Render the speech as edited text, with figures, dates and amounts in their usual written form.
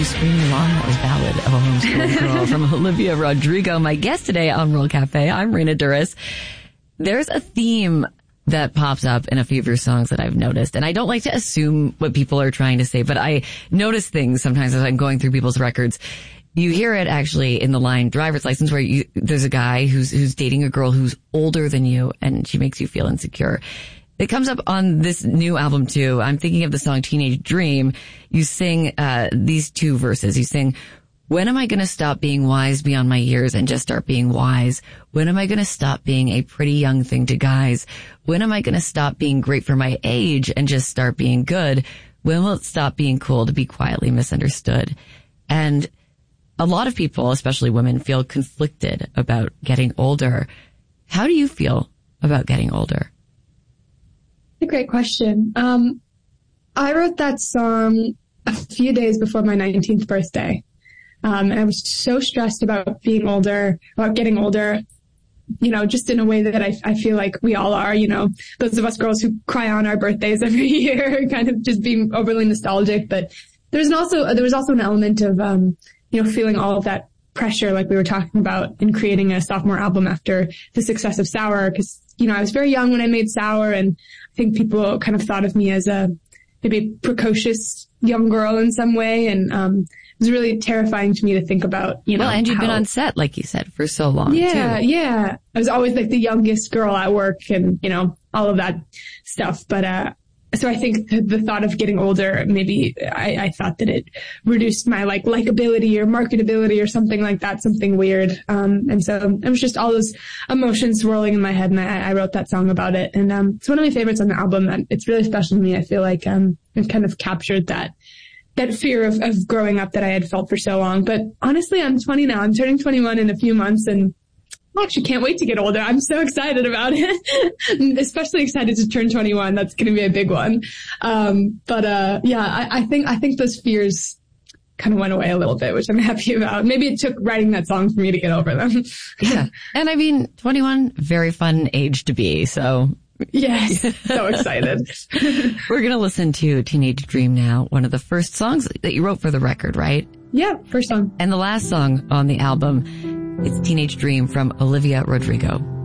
screaming along, that was Ballad of a Homeschool Girl from Olivia Rodrigo. My guest today on World Cafe, I'm Raina Douris. There's a theme that pops up in a few of your songs that I've noticed, and I don't like to assume what people are trying to say, but I notice things sometimes as I'm going through people's records. You hear it actually in the line driver's license where there's a guy who's dating a girl who's older than you and she makes you feel insecure. It comes up on this new album too. I'm thinking of the song Teenage Dream. You sing, these two verses. You sing, when am I going to stop being wise beyond my years and just start being wise? When am I going to stop being a pretty young thing to guys? When am I going to stop being great for my age and just start being good? When will it stop being cool to be quietly misunderstood? And a lot of people, especially women, feel conflicted about getting older. How do you feel about getting older? A great question. I wrote that song a few days before my 19th birthday. And I was so stressed about being older, about getting older, you know, just in a way that I feel like we all are, you know, those of us girls who cry on our birthdays every year, kind of just being overly nostalgic. But there was also an element of, you know, feeling all of that pressure, like we were talking about in creating a sophomore album after the success of Sour. Cause, you know, I was very young when I made Sour, and I think people kind of thought of me as a maybe precocious young girl in some way. And, it was really terrifying to me to think about, you know. Well, and you've been on set, like you said, for so long, too. Yeah. I was always like the youngest girl at work and, you know, all of that stuff. But, so I think the thought of getting older, maybe I thought that it reduced my likability or marketability or something like that, something weird. And so it was just all those emotions swirling in my head, and I wrote that song about it. And, it's one of my favorites on the album, and it's really special to me. I feel like, it kind of captured that fear of growing up that I had felt for so long. But honestly, I'm 20 now. I'm turning 21 in a few months, and I actually can't wait to get older. I'm so excited about it. I'm especially excited to turn 21. That's going to be a big one. Yeah, I think those fears kind of went away a little bit, which I'm happy about. Maybe it took writing that song for me to get over them. Yeah. And I mean, 21, very fun age to be. So yes, so excited. We're going to listen to Teenage Dream now, one of the first songs that you wrote for the record, right? Yeah, first song. And the last song on the album, it's Teenage Dream from Olivia Rodrigo.